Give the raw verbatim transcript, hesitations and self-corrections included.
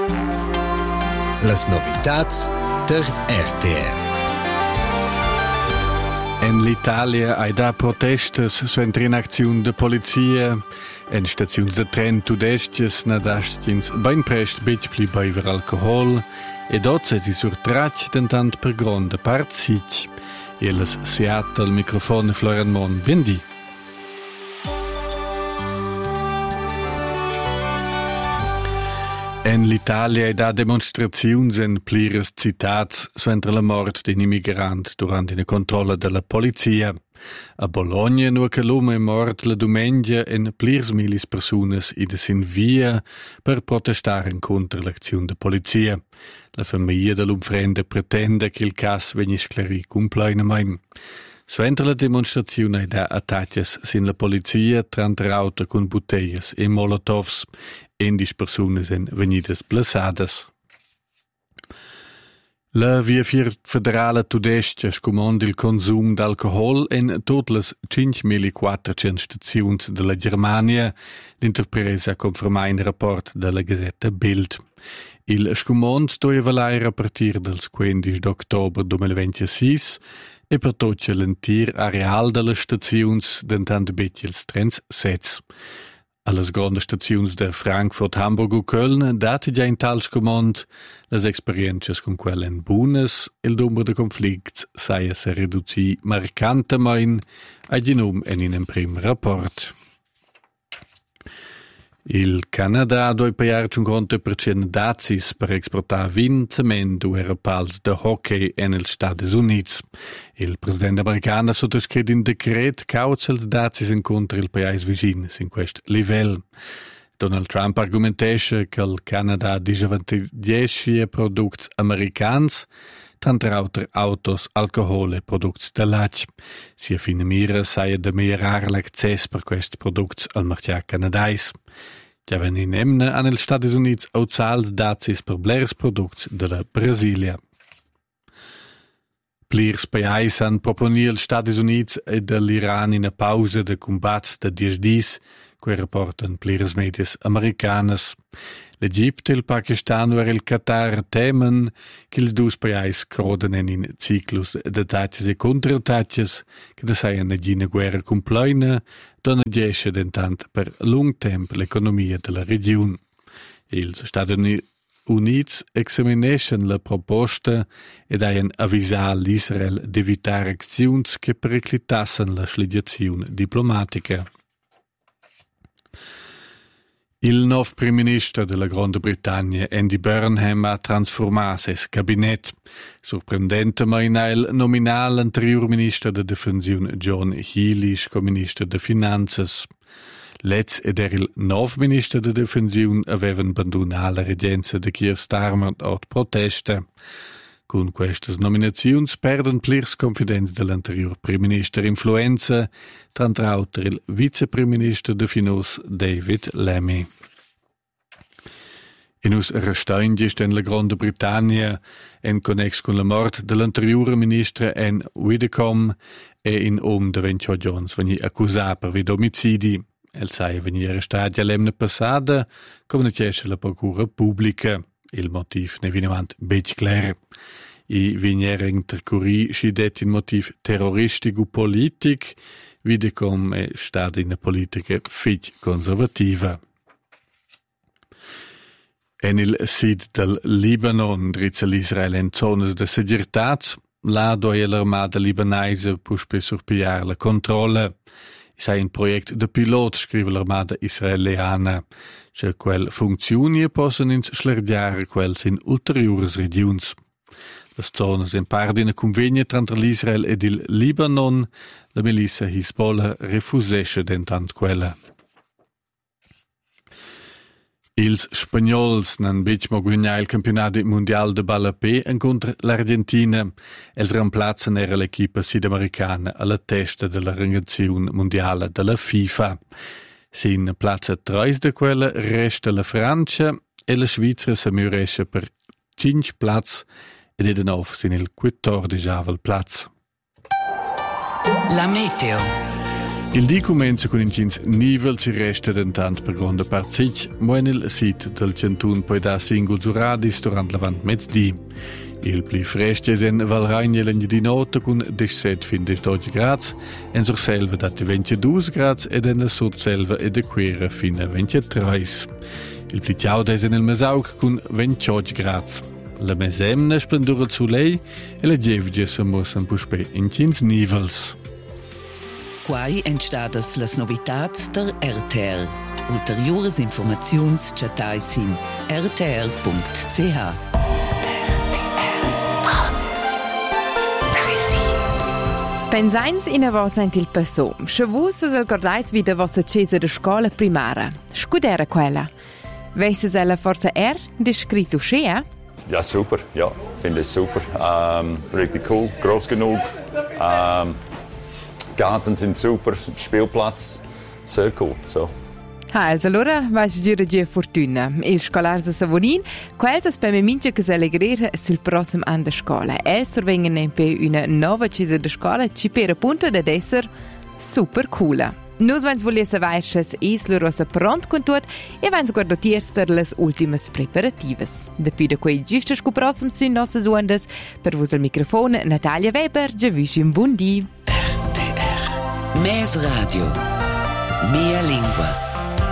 Las novitats der R T R. En l'Italia hai da protestes suentra in acziun de polizia, en staziuns de tren tudestias nadastins ben prest bet pli beiver alcohol, e dort se si surtrac dentant per gronda part sic. E las seat al microfono Florian Mon, bendi. En l'Italia hai da demonstraziuns en plires citats suentra la mort d'un immigrant durant una controlla della polizia. A Bologna nu che l'uomo è mort la domenica en plirs milis personas idas in via per protestare contro l'azione della polizia. La famiglia dell'umfrende pretende che il caso venga sclarì completamente. Suentra la demonstrazione hai da attacches sin la polizia tranta auto con bottiglie e molotovs. Endis personas en venidas plaçadas. La via federale tudestia scomanda il consum d'alcohol en tutte le cinquemilaquattrocento stazioni della Germania, l'interpresa ha confermato in rapport della Gazzetta Bild. Il scomand doveva valere a partire dal quindici ottobre duemilaventisei e per tutto l'intero areale delle stazioni dentant betty ils trens sets. Alle grandi stazioni de Frankfurt, Hamburg e Köln date già in tal scomand le esperienze con quelle in buonas, il numero de conflicts sei se riduci marcantemente a genum en in un prim rapport. Il Canada doi paiar cinquanta per cento dazis per esportar vin, cemento e rapals de hockey en els Stati Units. Il presidente americano ha sottoscritto un decret causa els dazis incontra il paese vicino in questo livello. Donald Trump argumentasce che il Canada disavantagesce prodotti americans, tanto altre autos, alcohol e prodotti dell'A C. Si affine mira saia de migliorare l'accesso per questi prodotti al mercato canadese. Già in emne an els Stati Units autzals dazis per blers prodotti della Brasilia. Plirs paesi han proponir els Stati Units e dell'Iran in a pausa de combat de dies dis, que reportan plirs medias americanas. L'Egipte, il Pakistan e il Qatar temen che ils dus paesi croden in ciclus de tatges e contratatges che de saian a gina guerra complena dona gesce dentant per lung temp l'economia della regione. Ils Stati Units examinescen la proposta ed haien avvisar l'Israel d'evitar acziuns che periclitassen la slidiazione diplomatica. Il nuovo primo ministro della Grande Britannia, Andy Burnham, ha trasformato il cabinet. Sorprendentemente il nominale anterior ministro della Difensione John Healey come ministro delle Finanze. Letz ed era il nuovo ministro della Difensione avevano abbandonato la regenza di Keir Starmer a protesta. Con queste nominazioni perdono plirs confidenza dell'anterior primo ministro influenza, tra l'altro il vice primo ministro de Finanze David Lammy. In us restanti sta la Grande Britannia en connex con la morte dell'anteriore ministro Anne Widdecombe e in om de ventotto giorni veni accusato per vid omicidi. El sai veni arrestati all'emne passata, come dice la Procura Pubblica. Il motiv ne viene avanti ben chiaro. I veniere intercorri si det in motiv terroristico politic, vide come è stata in politica fit conservativa. En il sud del Libanon drizza l'Israele in zone de segirtats, là dove l'armata libanese può sorpiare la controlla. Sei un progetto de pilot, scrive l'armata israeliana, cioè quel funzioni possono inslergiare quels in ulteriori regioni. Le zone in parte in convegno tra l'Israel ed il Libanon, la milizia Hezbollah refusesce dentant quella. Ils spagnols nan bich mo guignà il campionato mondiale de ballapé incontra l'Argentina. Els remplazen era l'equipa sudamericana alla testa della rangazione mondiale della FIFA. Sin plaza tre de quella resta la Francia e la Svizzera si muresce per cinque plaz ed è nove sin il quattordicesimo plaz. La meteo. Il di comincia con incins nivel si resta dentant per gronda part ma nel sito del centun poi da singol su radis durant l'avant mezzdi. Il pli fresco è in Valragna di notte con diciassette fin dodici gradi, in sur selva da ventidue gradi ed in sud selva e de quera fin a ventitré. Il pli ciauda è nel Mesaug con ventotto gradi. La mesemna splendura il soleil e la gievgia si mussa un puspe in cins nivels. Quai entstadas las novitats der R T R. Ulteriores informaziuns chatai sin r t r punct c h. Pensains in a vos sent il passo. Se vus es el gordais vida vossa cesa de scola primara. Scudera quella. Weiss ella forza er descritto schea? Ja, super. Ja, finde es super. Ähm, richtig cool, groß genug. Ähm, Garten sind super, Spielplatz, sehr cool. So. Ah, also allora vais gira gia fortuna. Il scolars de Savonin, quels as per me mince che se alegrer sul prossimo anno de scola. Els survengono per una nuova cesa de scola, ci per appunto ad esser super coola. Nus vens volia savarsches is loro sa pront con tut e vens guardatiers les ultimas preparatives. Depi da quei gistes cu prossimo sin nossas ondas, per vos al microfono Natalia Weber, giavisch in buon di. R T R. Mes Radio. Mia lingua.